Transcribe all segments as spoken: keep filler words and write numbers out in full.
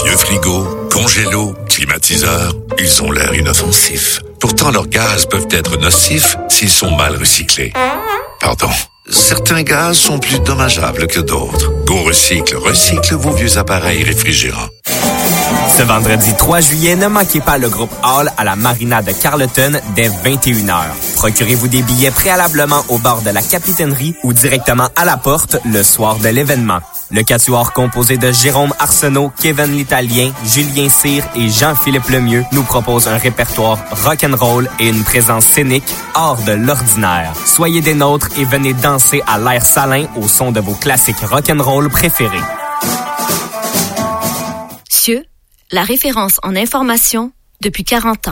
Vieux frigo, congélo, climatiseur, ils ont l'air inoffensifs. Pourtant, leurs gaz peuvent être nocifs s'ils sont mal recyclés. Pardon. Certains gaz sont plus dommageables que d'autres. Go Recycle recycle vos vieux appareils réfrigérants. Ce vendredi trois juillet, ne manquez pas le groupe Hall à la Marina de Carleton dès vingt et une heures. Procurez-vous des billets préalablement au bord de la capitainerie ou directement à la porte le soir de l'événement. Le quatuor composé de Jérôme Arsenault, Kevin l'Italien, Julien Cyr et Jean-Philippe Lemieux nous propose un répertoire rock'n'roll et une présence scénique hors de l'ordinaire. Soyez des nôtres et venez danser à l'air salin au son de vos classiques rock'n'roll préférés. Cieux, la référence en information depuis quarante ans.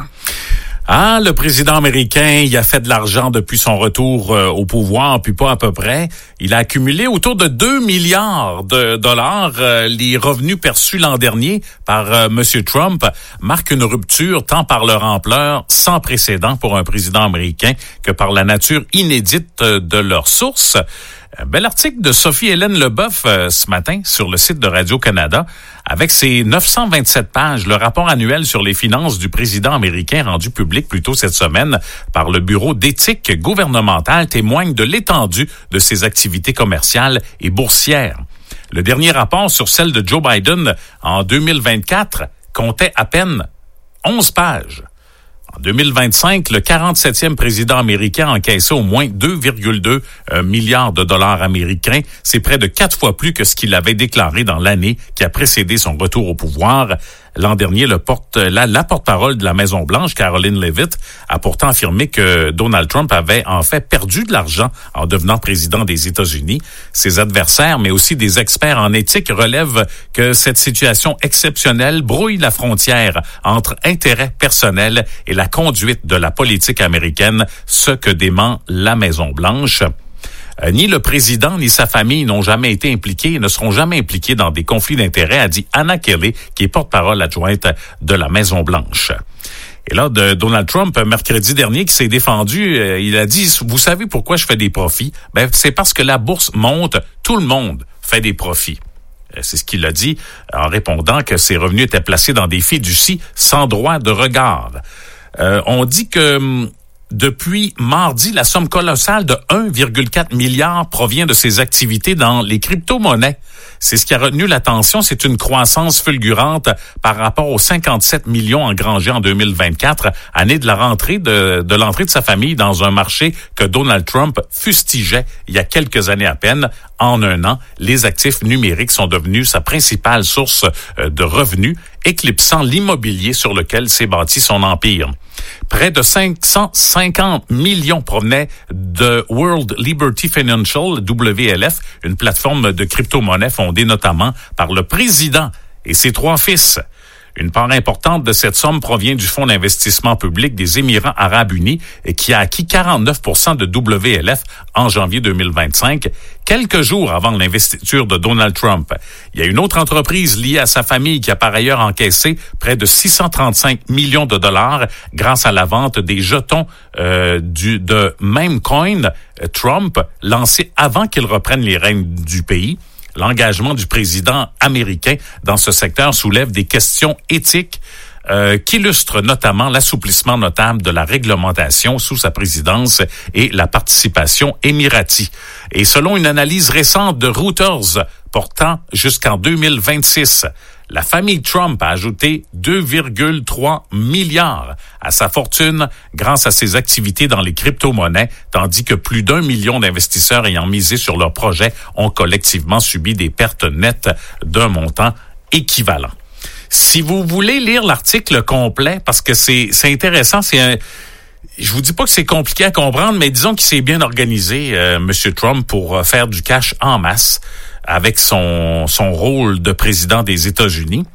Ah, le président américain, il a fait de l'argent depuis son retour euh, au pouvoir, puis pas à peu près. Il a accumulé autour de deux milliards de dollars. Euh, les revenus perçus l'an dernier par euh, M. Trump marquent une rupture tant par leur ampleur sans précédent pour un président américain que par la nature inédite euh, de leurs sources. Un bel article de Sophie-Hélène Leboeuf euh, ce matin sur le site de Radio-Canada. Avec ses neuf cent vingt-sept pages, le rapport annuel sur les finances du président américain rendu public plus tôt cette semaine par le Bureau d'éthique gouvernementale témoigne de l'étendue de ses activités commerciales et boursières. Le dernier rapport sur celle de Joe Biden en deux mille vingt-quatre comptait à peine onze pages. En deux mille vingt-cinq, le quarante-septième président américain a encaissé au moins deux virgule deux milliards de dollars américains. C'est près de quatre fois plus que ce qu'il avait déclaré dans l'année qui a précédé son retour au pouvoir. L'an dernier, le porte, la, la porte-parole de la Maison-Blanche, Caroline Leavitt, a pourtant affirmé que Donald Trump avait en fait perdu de l'argent en devenant président des États-Unis. Ses adversaires, mais aussi des experts en éthique, relèvent que cette situation exceptionnelle brouille la frontière entre intérêt personnel et la conduite de la politique américaine, ce que dément la Maison-Blanche. Euh, ni le président ni sa famille n'ont jamais été impliqués et ne seront jamais impliqués dans des conflits d'intérêts, a dit Anna Kelly, qui est porte-parole adjointe de la Maison-Blanche. Et là, de Donald Trump, mercredi dernier, qui s'est défendu, euh, il a dit, vous savez pourquoi je fais des profits? Ben, c'est parce que la bourse monte, tout le monde fait des profits. C'est ce qu'il a dit en répondant que ses revenus étaient placés dans des fiducies sans droit de regard. Euh, on dit que depuis mardi, la somme colossale de un virgule quatre milliard provient de ses activités dans les crypto-monnaies. C'est ce qui a retenu l'attention. C'est une croissance fulgurante par rapport aux cinquante-sept millions engrangés en deux mille vingt-quatre, année de la rentrée de, de l'entrée de sa famille dans un marché que Donald Trump fustigeait il y a quelques années à peine. En un an, les actifs numériques sont devenus sa principale source de revenus, éclipsant l'immobilier sur lequel s'est bâti son empire. Près de cinq cent cinquante millions provenaient de World Liberty Financial, W L F, une plateforme de crypto-monnaie fondée notamment par le président et ses trois fils. Une part importante de cette somme provient du Fonds d'investissement public des Émirats arabes unis qui a acquis quarante-neuf pour cent de W L F en janvier deux mille vingt-cinq, quelques jours avant l'investiture de Donald Trump. Il y a une autre entreprise liée à sa famille qui a par ailleurs encaissé près de six cent trente-cinq millions de dollars grâce à la vente des jetons euh, du de Memecoin Trump, lancé avant qu'il reprenne les rênes du pays. L'engagement du président américain dans ce secteur soulève des questions éthiques euh, qui illustrent notamment l'assouplissement notable de la réglementation sous sa présidence et la participation émirati. Et selon une analyse récente de Reuters portant jusqu'en deux mille vingt-six, la famille Trump a ajouté deux virgule trois milliards à sa fortune grâce à ses activités dans les crypto-monnaies, tandis que plus d'un million d'investisseurs ayant misé sur leur projet ont collectivement subi des pertes nettes d'un montant équivalent. Si vous voulez lire l'article complet, parce que c'est, c'est intéressant, c'est un... Je vous dis pas que c'est compliqué à comprendre, mais disons qu'il s'est bien organisé, euh, M. Trump, pour euh, faire du cash en masse avec son son rôle de président des États-Unis.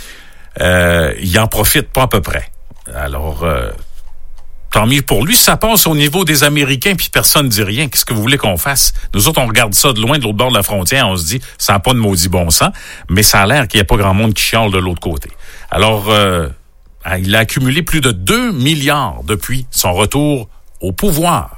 Euh, il en profite pas à peu près. Alors, euh, tant mieux pour lui. Ça passe au niveau des Américains, puis personne ne dit rien. Qu'est-ce que vous voulez qu'on fasse? Nous autres, on regarde ça de loin, de l'autre bord de la frontière, on se dit, ça n'a pas de maudit bon sens, mais ça a l'air qu'il n'y a pas grand monde qui chiale de l'autre côté. Alors, euh, il a accumulé plus de deux milliards depuis son retour au pouvoir.